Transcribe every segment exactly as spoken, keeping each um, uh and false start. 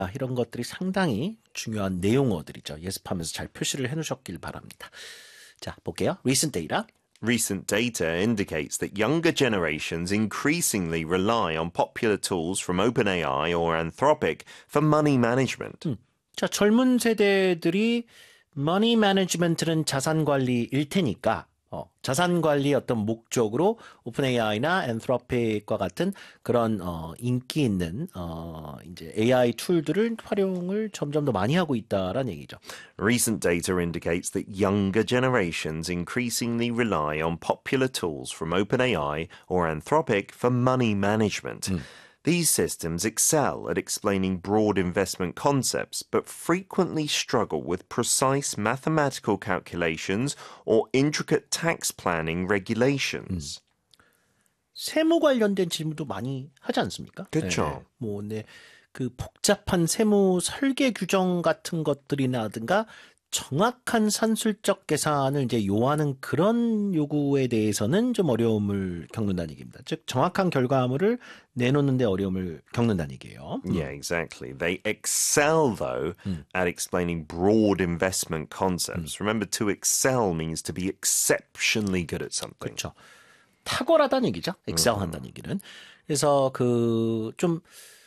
아, 이런 것들이 상당히 중요한 내용어들이죠. 예습하면서 잘 표시를 해놓으셨길 바랍니다. 자, 볼게요. Recent data. Recent data indicates that younger generations increasingly rely on popular tools from OpenAI or Anthropic for money management. 음. 자, 젊은 세대들이 money management는 자산 관리일 테니까 어, 자산 관리 어떤 목적으로 오픈에이아이나 엔트로픽과 같은 그런 어, 인기 있는 어, 이제 에이아이 툴들을 활용을 점점 더 많이 하고 있다라는 얘기죠. Recent data indicates that younger generations increasingly rely on popular tools from OpenAI or Anthropic for money management. 음. These systems excel at explaining broad investment concepts, but frequently struggle with precise mathematical calculations or intricate tax planning regulations. 음. 세무 관련된 질문도 많이 하지 않습니까? 그렇죠. 네. 뭐, 네. 그 복잡한 세무 설계 규정 같은 것들이라든가 정확한 산술적 계산을 이제 요하는 그런 요구에 대해서는 좀 어려움을 겪는다는 얘기입니다. 즉 정확한 결과물을 내놓는데 어려움을 겪는다는 얘기예요. Yeah, exactly. They excel, though, 음. at explaining broad investment concepts. 음. Remember, to excel means to be exceptionally good at something. 그렇죠. 탁월하다는 얘기죠. 엑셀한다는 얘기는. 그래서 그 좀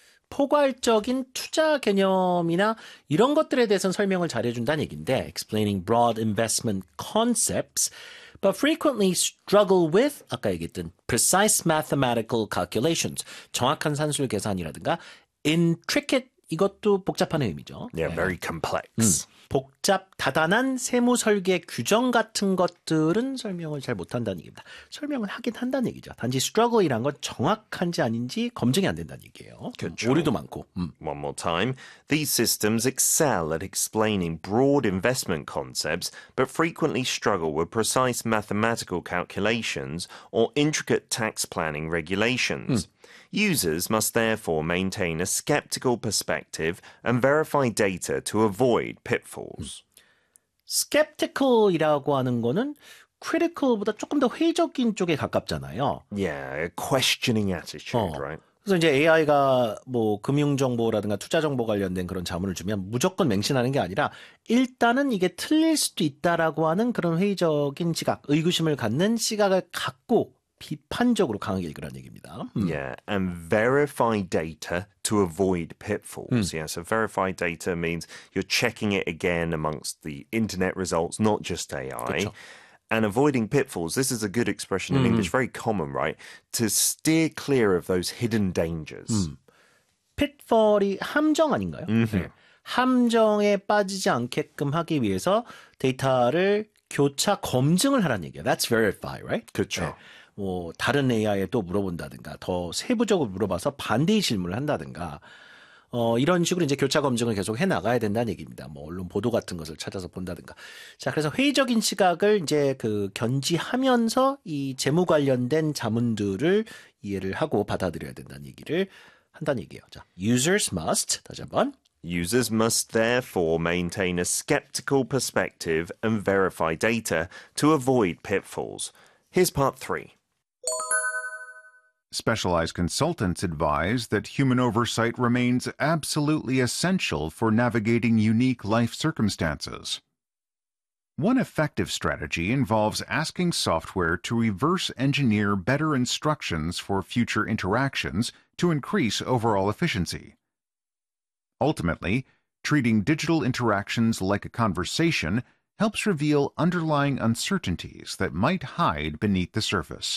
포괄적인 투자 개념이나 이런 것들에 대해서는 설명을 잘해준다는 얘기인데 explaining broad investment concepts but frequently struggle with 아까 얘기했던 precise mathematical calculations 정확한 산술 계산이라든가 intricate 이것도 복잡한 의미죠. Yeah, 네. very complex. 음, 복잡, 다단한 세무 설계 규정 같은 것들은 설명을 잘 못한다는 얘기입니다. 설명은 하긴 한다는 얘기죠. 단지 struggle이란 건 정확한지 아닌지 검증이 안 된다는 얘기예요. 그렇죠. 오류도 많고. 음. One more time. These systems excel at explaining broad investment concepts, but frequently struggle with precise mathematical calculations or intricate tax planning regulations. 음. Users must therefore maintain a skeptical perspective and verify data to avoid pitfalls. skeptical이라고 하는 거는 critical보다 조금 더 회의적인 쪽에 가깝잖아요. Yeah, a questioning attitude, 어. right? 그래서 이제 에이아이가 뭐 금융정보라든가 투자정보 관련된 그런 자문을 주면 무조건 맹신하는 게 아니라 일단은 이게 틀릴 수도 있다라고 하는 그런 회의적인 시각, 의구심을 갖는 시각을 갖고 비판적으로 강하게 읽으라는 얘기입니다. 음. Yeah, and verify data to avoid pitfalls. 음. Yeah, so verify data means you're checking it again amongst the internet results, not just A I. 그렇죠. And avoiding pitfalls, this is a good expression in 음. English, very common, right? To steer clear of those hidden dangers. 음. pitfall이 함정 아닌가요? 네. 함정에 빠지지 않게끔 하기 위해서 데이터를 교차 검증을 하라는 얘기예요. That's verify, right? 그렇죠. 네. 뭐 다른 에이아이에 또 물어본다든가 더 세부적으로 물어봐서 반대의 질문을 한다든가 어, 이런 식으로 이제 교차 검증을 계속 해 나가야 된다는 얘기입니다. 뭐 언론 보도 같은 것을 찾아서 본다든가. 자, 그래서 회의적인 시각을 이제 그 견지하면서 이 재무 관련된 자문들을 이해를 하고 받아들여야 된다는 얘기를 한다는 얘기예요. 자, users must 다시 한번. Users must therefore maintain a skeptical perspective and verify data to avoid pitfalls. Here's part three. Specialized consultants advise that human oversight remains absolutely essential for navigating unique life circumstances. One effective strategy involves asking software to reverse engineer better instructions for future interactions to increase overall efficiency. Ultimately, treating digital interactions like a conversation helps reveal underlying uncertainties that might hide beneath the surface.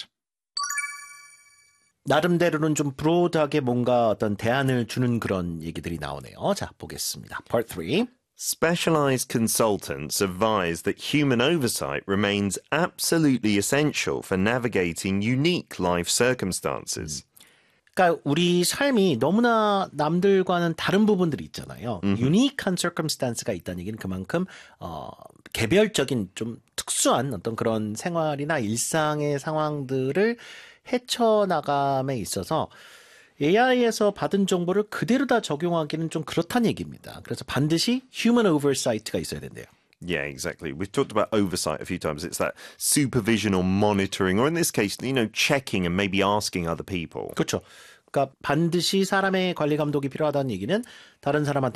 나름대로는 좀 브로드하게 뭔가 어떤 대안을 주는 그런 얘기들이 나오네요. 자, 보겠습니다. Part three. Specialized consultants advise that human oversight remains absolutely essential for navigating unique life circumstances. 그러니까 우리 삶이 너무나 남들과는 다른 부분들이 있잖아요. 유니크한 circumstance가 있다는 얘기는 그만큼 어, 개별적인 좀 특수한 어떤 그런 생활이나 일상의 상황들을 헤쳐나감에 있어서 에이아이에서 받은 정보를 그대로 다 적용하기는 좀 그렇다는 얘기입니다. 그래서 반드시 human oversight가 있어야 된대요. Yeah, exactly. We've talked about oversight a few times. It's that supervision or monitoring, or in this case, you know, checking and maybe asking other people. 그렇죠. 그러니까 반드시 사람의 관리 감독이 필요하다는 얘기는 다른 사람한테